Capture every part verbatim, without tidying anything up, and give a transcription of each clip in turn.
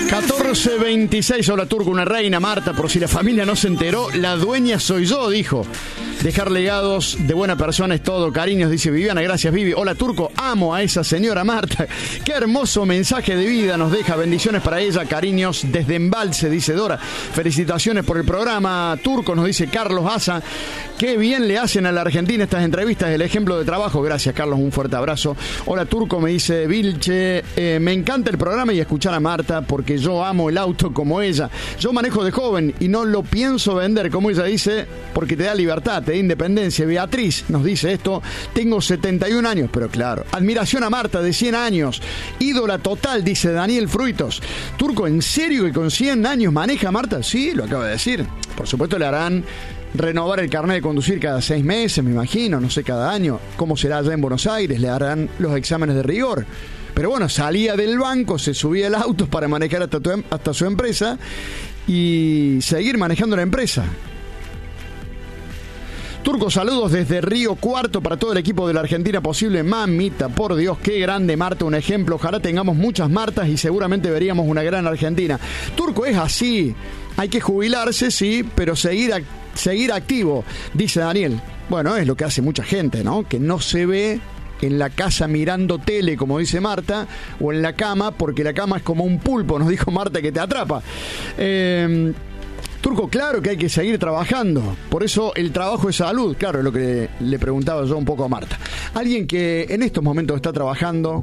catorce veintiséis, hola Turco, una reina, Marta, por si la familia no se enteró, la dueña soy yo, dijo. Dejar legados de buena persona es todo, cariños, dice Viviana, gracias Vivi. Hola Turco, amo a esa señora Marta. Qué hermoso mensaje de vida nos deja, bendiciones para ella, cariños desde Embalse, dice Dora. Felicitaciones por el programa Turco, nos dice Carlos Asa. Qué bien le hacen a la Argentina estas entrevistas, el ejemplo de trabajo. Gracias Carlos, un fuerte abrazo. Hola Turco, me dice Vilche, eh, me encanta el programa y escuchar a Marta porque yo amo el auto como ella. Yo manejo de joven y no lo pienso vender, como ella dice, porque te da libertad, te da independencia. Beatriz nos dice esto, tengo setenta y un años, pero claro, admiración a Marta de cien años, ídola total, dice Daniel Fruitos. Turco, ¿en serio que con cien años maneja Marta? Sí, lo acaba de decir. Por supuesto le harán renovar el carnet de conducir cada seis meses, me imagino, no sé, cada año. ¿Cómo será allá en Buenos Aires? Le harán los exámenes de rigor. Pero bueno, salía del banco, se subía al auto para manejar hasta, tu, hasta su empresa y seguir manejando la empresa. Turco, saludos desde Río Cuarto para todo el equipo de la Argentina Posible. Mamita, por Dios, qué grande Marta, un ejemplo. Ojalá tengamos muchas Martas y seguramente veríamos una gran Argentina. Turco, es así. Hay que jubilarse, sí, pero seguir, seguir activo, dice Daniel. Bueno, es lo que hace mucha gente, ¿no? Que no se ve en la casa mirando tele, como dice Marta, o en la cama, porque la cama es como un pulpo, nos dijo Marta, que te atrapa. Eh... Turco, claro que hay que seguir trabajando. Por eso el trabajo es salud. Claro, es lo que le, le preguntaba yo un poco a Marta. Alguien que en estos momentos está trabajando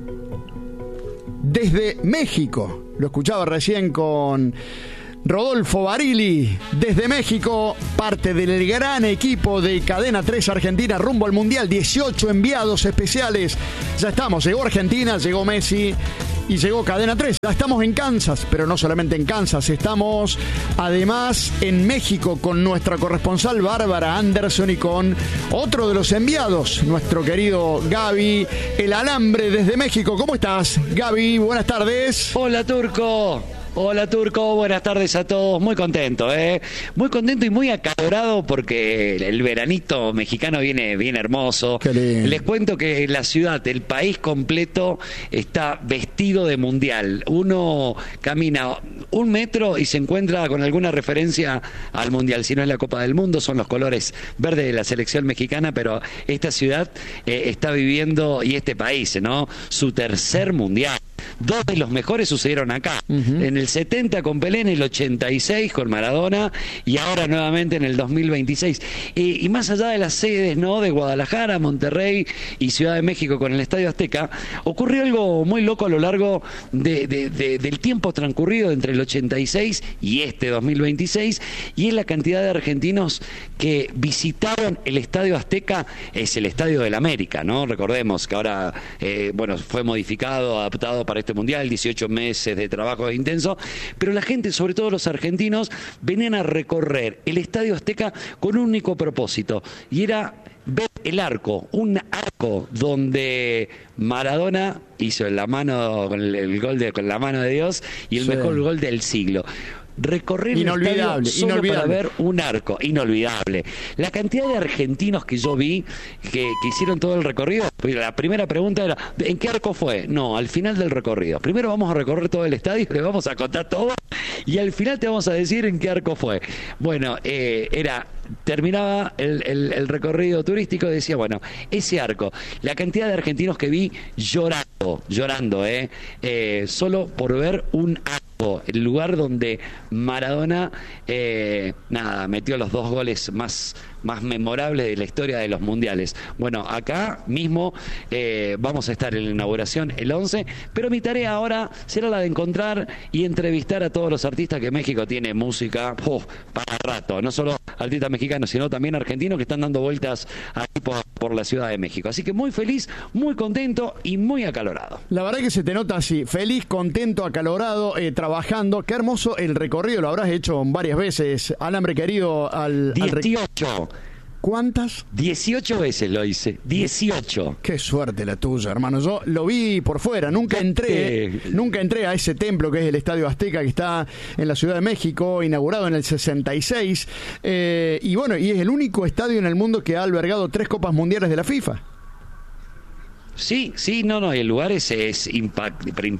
desde México. Lo escuchaba recién con Rodolfo Barili, desde México, parte del gran equipo de Cadena tres Argentina rumbo al Mundial. dieciocho enviados especiales. Ya estamos, llegó Argentina, llegó Messi y llegó Cadena tres. Ya estamos en Kansas, pero no solamente en Kansas, estamos además en México con nuestra corresponsal Bárbara Anderson y con otro de los enviados, nuestro querido Gaby, el alambre desde México. ¿Cómo estás, Gaby? Buenas tardes. Hola, Turco. Hola Turco, buenas tardes a todos, muy contento, ¿eh? Muy contento y muy acalorado porque el veranito mexicano viene bien hermoso. Les cuento que la ciudad, el país completo está vestido de mundial. Uno camina un metro y se encuentra con alguna referencia al mundial. Si no es la Copa del Mundo, son los colores verdes de la selección mexicana, pero esta ciudad eh, está viviendo, y este país, ¿no?, su tercer mundial. Dos de los mejores sucedieron acá, uh-huh. En el setenta con Pelé, en el ochenta y seis con Maradona y ahora nuevamente en el dos mil veintiséis. Eh, y más allá de las sedes, ¿no?, de Guadalajara, Monterrey y Ciudad de México con el Estadio Azteca, ocurrió algo muy loco a lo largo de, de, de, del tiempo transcurrido entre el ochenta y seis y este dos mil veintiséis, y es la cantidad de argentinos que visitaron el Estadio Azteca. Es el Estadio del América, ¿no? Recordemos que ahora eh, bueno, fue modificado, adaptado para este mundial, dieciocho meses de trabajo intenso, pero la gente, sobre todo los argentinos, venían a recorrer el Estadio Azteca con un único propósito, y era ver el arco, un arco donde Maradona hizo la mano, con el, el gol de, con la mano de Dios, y el sí. mejor gol del siglo. Recorrer el estadio solo inolvidable. Para ver un arco, inolvidable. La cantidad de argentinos que yo vi que, que hicieron todo el recorrido, la primera pregunta era, ¿en qué arco fue? No, al final del recorrido. Primero vamos a recorrer todo el estadio, le vamos a contar todo y al final te vamos a decir en qué arco fue. Bueno, eh, era... terminaba el, el, el recorrido turístico y decía, bueno, ese arco, la cantidad de argentinos que vi llorando, llorando, eh, eh solo por ver un arco, el lugar donde Maradona, eh, nada, metió los dos goles más, más memorables de la historia de los mundiales. Bueno, acá mismo eh, vamos a estar en la inauguración el once, pero mi tarea ahora será la de encontrar y entrevistar a todos los artistas, que México tiene música uf, para rato, no solo artistas mexicanos, sino también argentinos que están dando vueltas aquí por, por la Ciudad de México. Así que muy feliz, muy contento y muy acalorado. La verdad que se te nota así, feliz, contento, acalorado, eh, trabajando. Qué hermoso el recorrido, lo habrás hecho varias veces, alambre querido, al... dieciocho. Al ¿Cuántas? dieciocho veces lo hice, dieciocho. Qué suerte la tuya, hermano. Yo lo vi por fuera, nunca entré, eh, nunca entré a ese templo que es el Estadio Azteca, que está en la Ciudad de México, inaugurado en el sesenta y seis. Eh, y bueno, y es el único estadio en el mundo que ha albergado tres Copas Mundiales de la FIFA. Sí, sí, no, no, el lugar es, es impact, impactante.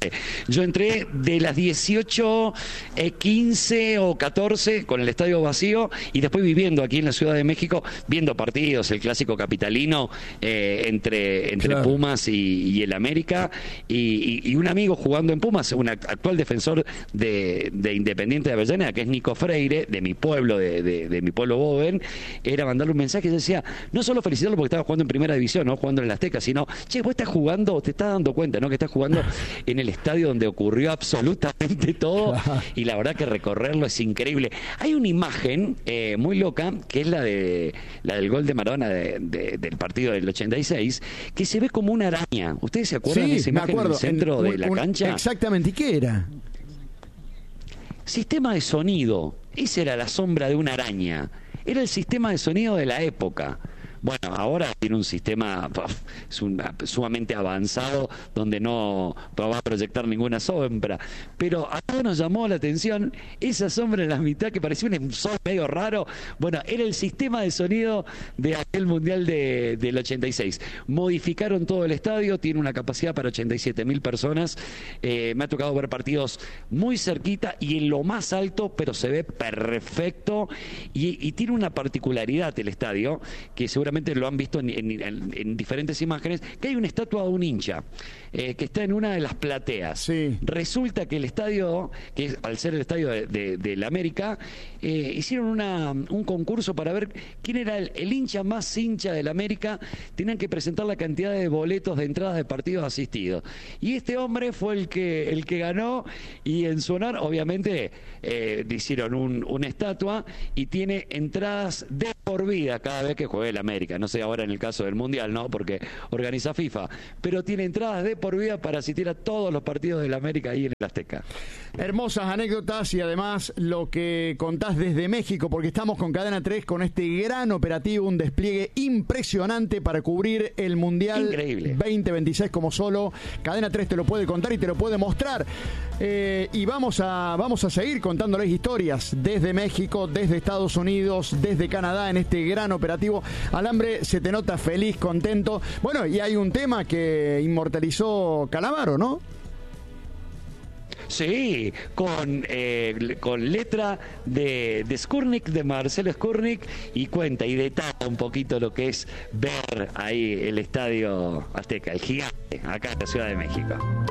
Yo entré de las dieciocho, eh, quince o catorce con el estadio vacío y después viviendo aquí en la Ciudad de México, viendo partidos, el clásico capitalino eh, entre, entre claro. Pumas y, y el América, y, y, y un amigo jugando en Pumas, un actual defensor de, de Independiente de Avellaneda, que es Nico Freire, de mi pueblo, de, de, de mi pueblo Boven, era mandarle un mensaje y decía, no solo felicitarlo porque estaba jugando en primera división, no jugando en el Azteca, sino, che, vos estás jugando, te estás dando cuenta, ¿no? Que estás jugando en el estadio donde ocurrió absolutamente todo, y la verdad que recorrerlo es increíble. Hay una imagen eh, muy loca, que es la de la del gol de Maradona de, de, del partido del ochenta y seis, que se ve como una araña. ¿Ustedes se acuerdan sí, de esa imagen en el centro en, de la un, cancha? Exactamente, ¿y qué era? Sistema de sonido. Esa era la sombra de una araña. Era el sistema de sonido de la época. Bueno, ahora tiene un sistema es un, sumamente avanzado donde no, no va a proyectar ninguna sombra. Pero a todos nos llamó la atención esa sombra en la mitad que parecía un sol medio raro. Bueno, era el sistema de sonido de aquel Mundial de, del ochenta y seis. Modificaron todo el estadio, tiene una capacidad para ochenta y siete mil personas. Eh, me ha tocado ver partidos muy cerquita y en lo más alto, pero se ve perfecto. Y, y tiene una particularidad el estadio, que seguramente lo han visto en, en, en, en diferentes imágenes, que hay una estatua de un hincha eh, que está en una de las plateas. Sí. Resulta que el estadio, que es, al ser el estadio de, de, de la América, eh, hicieron una, un concurso para ver quién era el, el hincha más hincha de la América. Tenían que presentar la cantidad de boletos de entradas de partidos asistidos. Y este hombre fue el que, el que ganó, y en su honor, obviamente, eh, hicieron un, una estatua y tiene entradas de por vida cada vez que juegue el América. No sé ahora en el caso del Mundial, ¿no? Porque organiza FIFA. Pero tiene entradas de por vida para asistir a todos los partidos del América ahí en el Azteca. Hermosas anécdotas y además lo que contás desde México, porque estamos con Cadena tres con este gran operativo, un despliegue impresionante para cubrir el Mundial Increíble. veinte veintiséis como solo. Cadena tres te lo puede contar y te lo puede mostrar. Eh, y vamos a, vamos a seguir contándoles historias desde México, desde Estados Unidos, desde Canadá en este gran operativo. Alambre, se te nota feliz, contento. Bueno, y hay un tema que inmortalizó Calamaro, ¿no? Sí, con, eh, con letra de, de Skurnik, de Marcelo Skurnik, y cuenta y detalla un poquito lo que es ver ahí el Estadio Azteca, el gigante, acá en la Ciudad de México.